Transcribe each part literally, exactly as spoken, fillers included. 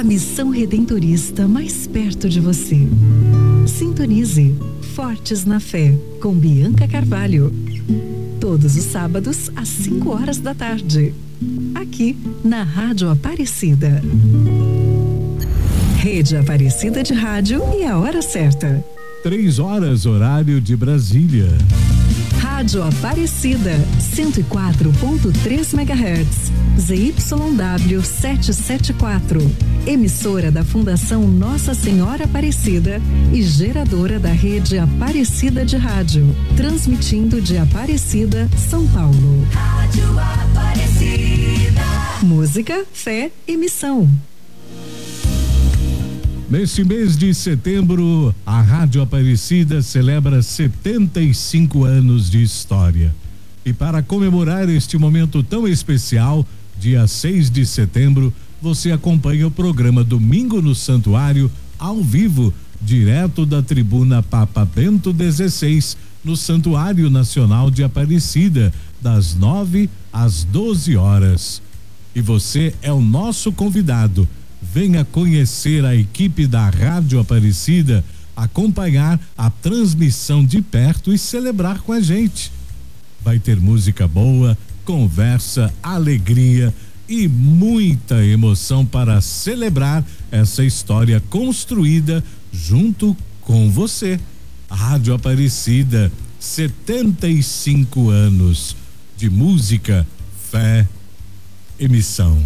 missão redentorista mais perto de você. Sintonize Fortes na Fé com Bianca Carvalho. Todos os sábados às cinco horas da tarde. Aqui na Rádio Aparecida. Rede Aparecida de Rádio e a hora certa. Três horas, horário de Brasília. Rádio Aparecida, cento e quatro ponto três megahertz, Z Y W setecentos e setenta e quatro. Emissora da Fundação Nossa Senhora Aparecida e geradora da Rede Aparecida de Rádio. Transmitindo de Aparecida, São Paulo. Rádio Aparecida. Música, fé e missão. Neste mês de setembro, a Rádio Aparecida celebra setenta e cinco anos de história. E para comemorar este momento tão especial, dia seis de setembro, você acompanha o programa Domingo no Santuário, ao vivo, direto da tribuna Papa Bento dezesseis, no Santuário Nacional de Aparecida, das nove às doze horas. E você é o nosso convidado. Venha conhecer a equipe da Rádio Aparecida, acompanhar a transmissão de perto e celebrar com a gente. Vai ter música boa, conversa, alegria e muita emoção para celebrar essa história construída junto com você. A Rádio Aparecida, setenta e cinco anos de música, fé e missão.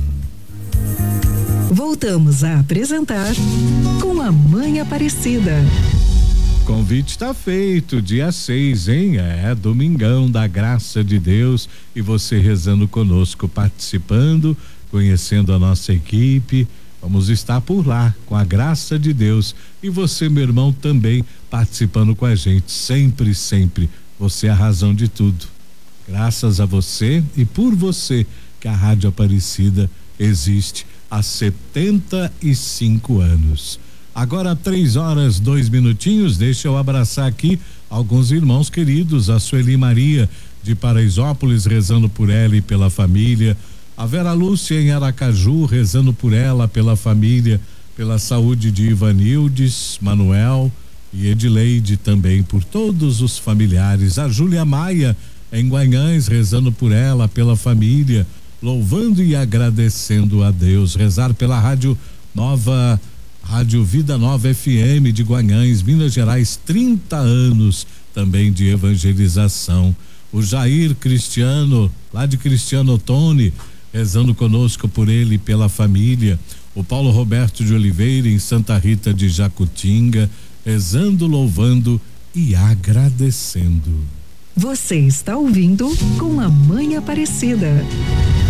Voltamos a apresentar Com a Mãe Aparecida. Convite está feito, dia seis, hein? É, domingão da graça de Deus, e você rezando conosco, participando, conhecendo a nossa equipe. Vamos estar por lá, com a graça de Deus. E você, meu irmão, também participando com a gente, sempre, sempre. Você é a razão de tudo. Graças a você e por você que a Rádio Aparecida existe há setenta e cinco anos. Agora três horas, dois minutinhos, deixa eu abraçar aqui alguns irmãos queridos, a Sueli Maria de Paraisópolis, rezando por ela e pela família, a Vera Lúcia em Aracaju, rezando por ela, pela família, pela saúde de Ivanildes, Manuel e Edileide, também por todos os familiares, a Júlia Maia em Guanhães, rezando por ela, pela família, louvando e agradecendo a Deus. Rezar pela Rádio Nova, Rádio Vida Nova F M de Guanhães, Minas Gerais, trinta anos também de evangelização. O Jair Cristiano, lá de Cristiano Ottoni, rezando conosco por ele e pela família. O Paulo Roberto de Oliveira em Santa Rita de Jacutinga, rezando, louvando e agradecendo. Você está ouvindo Com a Mãe Aparecida.